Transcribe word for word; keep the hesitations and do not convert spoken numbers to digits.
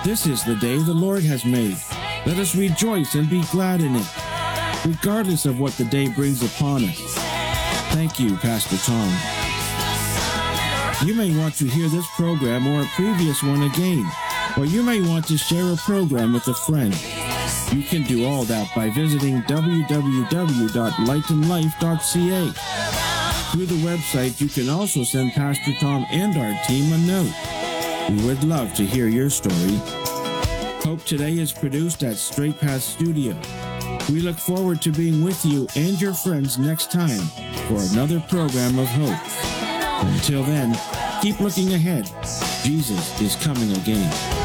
This is the day the Lord has made. Let us rejoice and be glad in it, regardless of what the day brings upon us. Thank you, Pastor Tom. You may want to hear this program or a previous one again, or you may want to share a program with a friend. You can do all that by visiting w w w dot light and life dot c a. Through the website, you can also send Pastor Tom and our team a note. We would love to hear your story. Hope Today is produced at Straight Path Studio. We look forward to being with you and your friends next time for another program of hope. Until then, keep looking ahead. Jesus is coming again.